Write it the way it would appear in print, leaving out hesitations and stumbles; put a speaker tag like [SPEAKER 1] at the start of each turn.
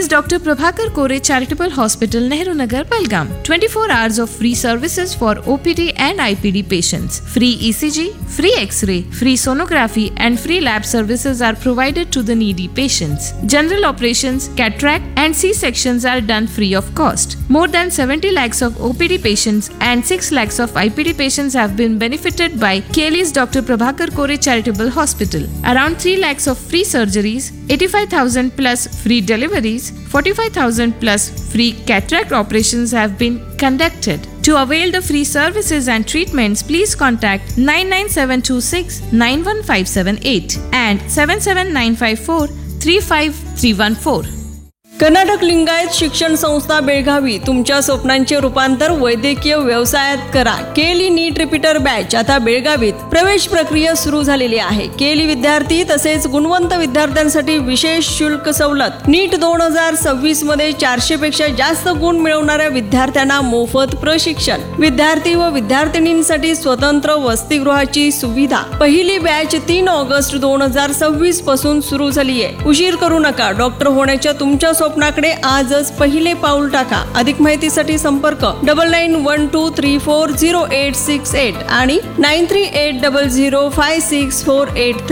[SPEAKER 1] KLE's Dr. Prabhakar Kore Charitable Hospital, Nehru Nagar, Belgaum. 24 hours of free services for OPD and IPD patients. Free ECG, free X-ray, free sonography and free lab services are provided to the needy patients. General operations, cataract and C-sections are done free of cost. More than 70 lakhs of OPD patients and 6 lakhs of IPD patients have been benefited by KLE's Dr. Prabhakar Kore Charitable Hospital. Around 3 lakhs of free surgeries, 85,000 plus free deliveries, 45,000 plus free cataract operations have been conducted. To avail the free services and treatments, please contact 99726 91578 and 77954 35314.
[SPEAKER 2] Karnataka Lingayat शिक्षण संस्था बेळगावी तुमच्या स्वप्नांचे रूपांतर वैद्यकीय व्यवसायात करा. केली नीट repeater batch आता बेळगावीत प्रवेश प्रक्रिया सुरू झालेली आहे. केली विद्यार्थी तसेच गुणवंत विद्यार्थ्यांसाठी विशेष शुल्क सवलत. नीट 2026 मध्ये 400 पेक्षा जास्त गुण मिळवणाऱ्या विद्यार्थ्यांना मोफत प्रशिक्षण. विद्यार्थी व विद्यार्थिनींसाठी स्वतंत्र वसतिगृहाची सुविधा. पहिली बॅच 3 ऑगस्ट 2026 पासून सुरू झाली आहे. उशीर करू नका. डॉक्टर होण्याच्या तुमच्या स्वप्नाकडे आजच पहिले पाऊल टाका. अधिक माहितीसाठी संपर्क 9912340868 आणि 9380056483.